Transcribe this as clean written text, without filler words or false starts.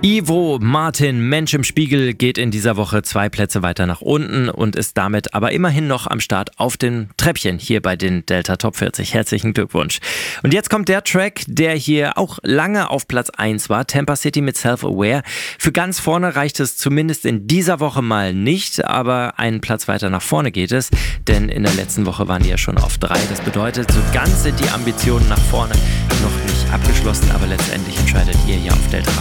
Ivo Martin, Mensch im Spiegel, geht in dieser Woche 2 Plätze weiter nach unten und ist damit aber immerhin noch am Start auf dem Treppchen hier bei den Delta Top 40. Herzlichen Glückwunsch. Und jetzt kommt der Track, der hier auch lange auf Platz 1 war, Tampa City mit Self-Aware. Für ganz vorne reicht es zumindest in dieser Woche mal nicht, aber einen Platz weiter nach vorne geht es, denn in der letzten Woche waren die ja schon auf 3. Das bedeutet, so ganz sind die Ambitionen nach vorne noch nicht abgeschlossen, aber letztendlich entscheidet ihr ja auf Delta